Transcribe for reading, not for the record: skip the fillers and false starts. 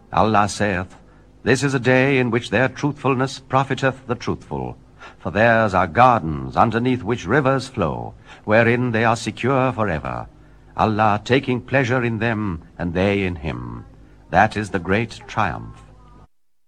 Allah saith, This is a day in which their truthfulness profiteth the truthful. For theirs are gardens underneath which rivers flow, wherein they are secure forever. Allah taking pleasure in them, and they in him. That is the great triumph.